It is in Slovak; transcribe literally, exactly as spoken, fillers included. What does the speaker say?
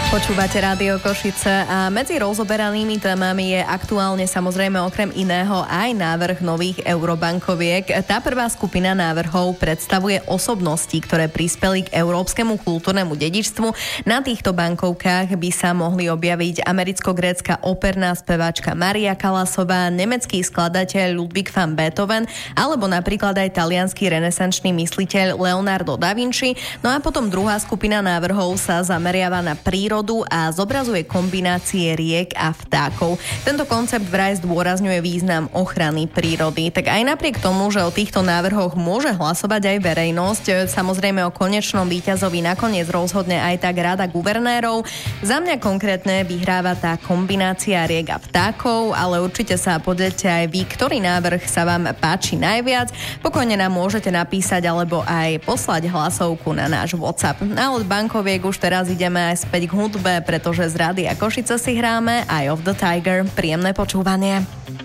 Počúvate Rádio Košice a medzi rozoberanými témami je aktuálne samozrejme okrem iného aj návrh nových eurobankoviek. Tá prvá skupina návrhov predstavuje osobnosti, ktoré prispeli k európskemu kultúrnemu dedičstvu. Na týchto bankovkách by sa mohli objaviť americko-grécka operná speváčka Maria Kalasová, nemecký skladateľ Ludwig van Beethoven alebo napríklad aj taliansky renesančný mysliteľ Leonardo da Vinci. No a potom druhá skupina návrhov sa zameriava na prírodu a zobrazuje kombinácie riek a vtákov. Tento koncept vraj zdôrazňuje význam ochrany prírody. Tak aj napriek tomu, že o týchto návrhoch môže hlasovať aj verejnosť, samozrejme o konečnom víťazovi nakoniec rozhodne aj tak Rada guvernérov. Za mňa konkrétne vyhráva tá kombinácia riek a vtákov, ale určite sa podelte aj vy, ktorý návrh sa vám páči najviac. Pokojne nám môžete napísať alebo aj poslať hlasovku na náš WhatsApp. A od bankoviek už teraz ideme aj späť k hudbe, pretože z Rádia Košice si hráme Eye of the Tiger. Príjemné počúvanie.